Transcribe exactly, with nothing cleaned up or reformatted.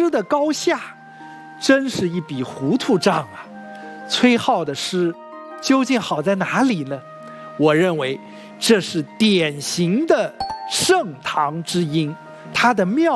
诗的高下，真是一笔糊涂账啊！崔颢的诗究竟好在哪里呢？我认为这是典型的盛唐之音，它的妙